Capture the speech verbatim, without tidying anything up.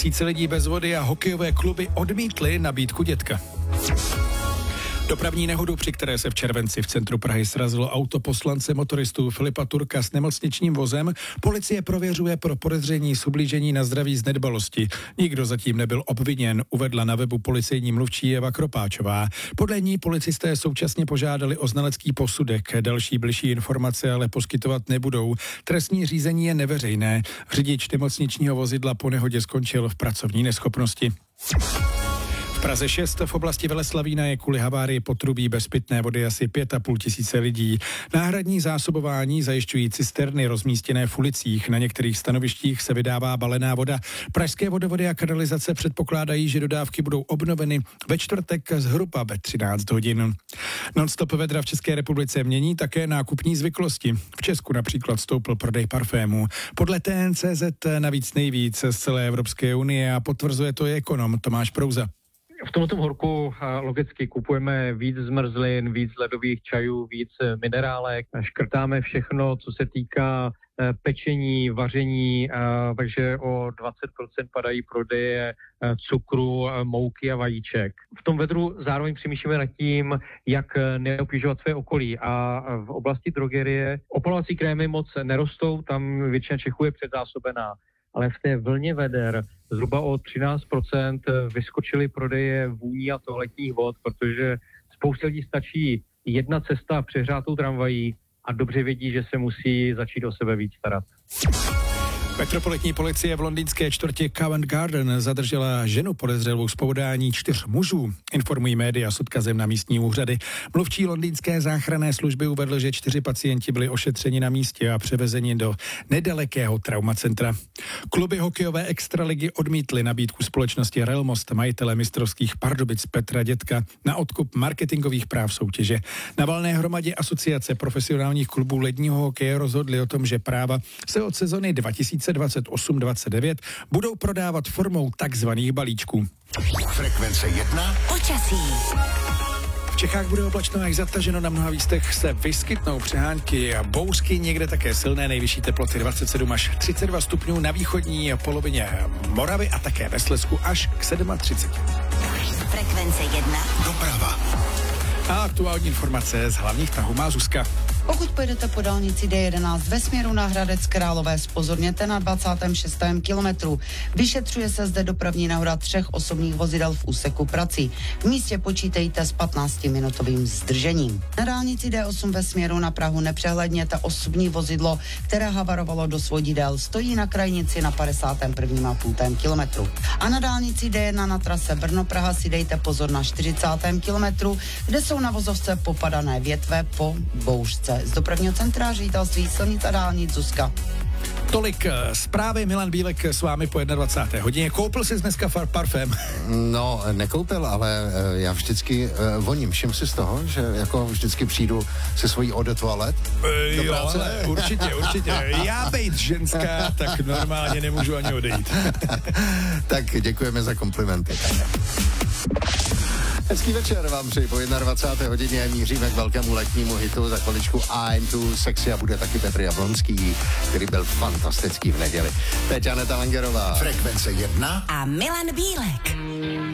Tisíce lidí bez vody a hokejové kluby odmítly nabídku dětka. Dopravní nehodu, při které se v červenci v centru Prahy srazilo auto poslance motoristů Filipa Turka s nemocničním vozem, policie prověřuje pro podezření z ublížení na zdraví z nedbalosti. Nikdo zatím nebyl obviněn, uvedla na webu policejní mluvčí Eva Kropáčová. Podle ní policisté současně požádali o znalecký posudek. Další bližší informace ale poskytovat nebudou. Trestní řízení je neveřejné. Řidič nemocničního vozidla po nehodě skončil v pracovní neschopnosti. V Praze šest v oblasti Veleslavína je kvůli havárii potrubí bez pitné vody asi pět a půl tisíce lidí. Náhradní zásobování zajišťují cisterny rozmístěné v ulicích. Na některých stanovištích se vydává balená voda. Pražské vodovody a kanalizace předpokládají, že dodávky budou obnoveny ve čtvrtek zhruba ve třináct hodin. Non-stop vedra v České republice mění také nákupní zvyklosti. V Česku například stoupl prodej parfémů. Podle T N C Z navíc nejvíc z celé Evropské unie a potvrzuje to i ekonom Tomáš Prouza. V tomto horku logicky kupujeme víc zmrzlin, víc ledových čajů, víc minerálek, škrtáme všechno, co se týká pečení, vaření, takže o dvacet procent padají prodeje cukru, mouky a vajíček. V tom vedru zároveň přemýšlíme nad tím, jak neobtěžovat své okolí, a v oblasti drogerie opalovací krémy moc nerostou, tam většina Čechů je předzásobená. Ale v té vlně veder zhruba o třináct procent vyskočily prodeje vůní a toaletních vod, protože spoustě lidí stačí jedna cesta přehřátou tramvají a dobře vědí, že se musí začít o sebe víc starat. Metropolitní policie v londýnské čtvrti Covent Garden zadržela ženu podezřelou z pobodání čtyř mužů. Informují média s odkazem na místní úřady. Mluvčí londýnské záchranné služby uvedl, že čtyři pacienti byli ošetřeni na místě a převezeni do nedalekého traumacentra. Kluby hokejové extraligy odmítly nabídku společnosti Relmost, majitele mistrovských Pardubic Petra Dětka, na odkup marketingových práv soutěže. Na valné hromadě Asociace profesionálních klubů ledního hokeje rozhodli o tom, že práva se od sezony dva tisíce dvacet osm dvacet devět budou prodávat formou takzvaných balíčků. Frekvence jedna. Počasí. V Čechách bude oblačno až zataženo, na mnoha místech se vyskytnou přehánky a bouřky, někde také silné, nejvyšší teploty dvacet sedm až třicet dva stupňů na východní polovině Moravy a také ve Slezsku až k třicet sedm. Frekvence jedna. Doprava. A aktuální informace z hlavních tahů má Zuzka. Pokud pojedete po dálnici D jedenáct ve směru na Hradec Králové, zpozorněte na dvacátém šestém kilometru. Vyšetřuje se zde dopravní nehoda třech osobních vozidel v úseku Prací. V místě počítejte s patnáctiminutovým zdržením. Na dálnici D osm ve směru na Prahu nepřehledněte osobní vozidlo, které havarovalo do svodidel. Stojí na krajnici na padesátém prvním a půl kilometru. A na dálnici D jedna na trase Brno-Praha si dejte pozor na čtyřicátém kilometru, kde jsou na vozovce popadané větve po bouřce. Z dopravního centra Ředitelství silnic a dálnic Zuzka. Tolik zprávy, Milan Bílek s vámi po dvacáté jedné hodině. Koupil jsi dneska far- parfém? No, nekoupil, ale já vždycky uh, voním. Všim si z toho, že jako vždycky přijdu se svojí eau de toilette. E, jo, ale určitě, určitě. Já bejt ženská, tak normálně nemůžu ani odejít. Tak děkujeme za komplimenty. Hezký večer vám přeji po dvacáté jedné hodině, míříme k velkému letnímu hitu, za chviličku I'm Too Sexy a bude taky Petr Jablonský, který byl fantastický v neděli. Teď Aneta Langerová. Frekvence jedna. A Milan Bílek.